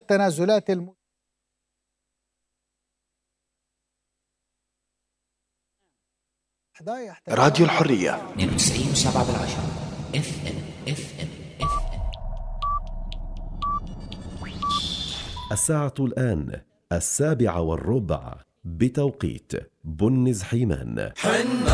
التنازلات راديو الحرية 92.7 FM. الساعة الآن 7:15 بتوقيت بنز حيمان.